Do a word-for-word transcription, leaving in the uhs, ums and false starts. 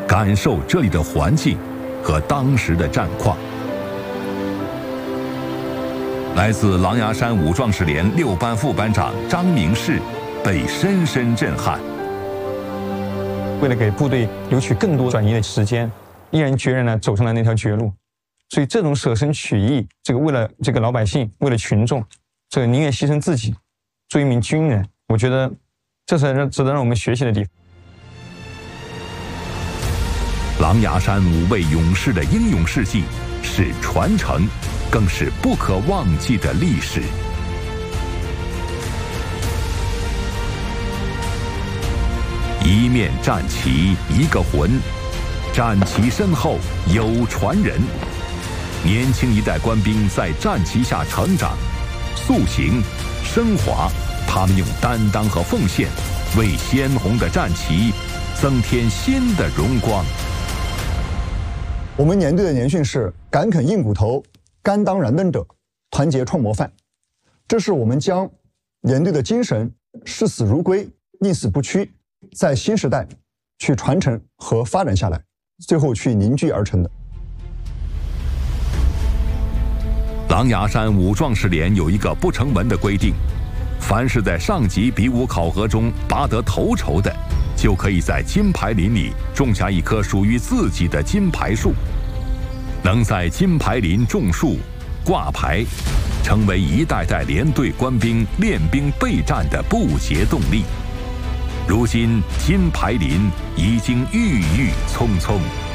感受这里的环境和当时的战况。来自狼牙山武壮士连六班副班长张明士被深深震撼。 为了给部队留取更多转移的时间，毅然决然地走上了那条绝路。所以这种舍身取义，这个为了这个老百姓，为了群众，这个宁愿牺牲自己，做一名军人，我觉得这是让值得让我们学习的地方。 狼牙山五位勇士的英勇事迹是传承，更是不可忘记的历史。一面战旗一个魂，战旗身后有传人。年轻一代官兵在战旗下成长、塑形、升华，他们用担当和奉献，为鲜红的战旗增添新的荣光。 我们连队的年训是敢啃硬骨头，甘当燃灯者，团结创模范。这是我们将连队的精神视死如归、宁死不屈，在新时代去传承和发展下来，最后去凝聚而成的。 狼牙山武壮士连有一个不成文的规定，凡是在上级比武考核中拔得头筹的，就可以在金牌林里种下一棵属于自己的金牌树。能在金牌林种树、挂牌，成为一代代连队官兵练兵备战的不竭动力。如今金牌林已经郁郁葱葱。